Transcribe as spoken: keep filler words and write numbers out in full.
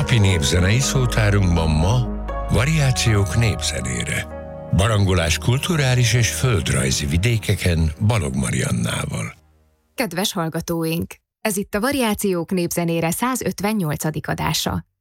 Napi népzenei szótárunkban ma variációk népzenére. Barangolás kulturális és földrajzi vidékeken Balog Mariannával. Kedves hallgatóink! Ez itt a Variációk népzenére százötvennyolcadik adása.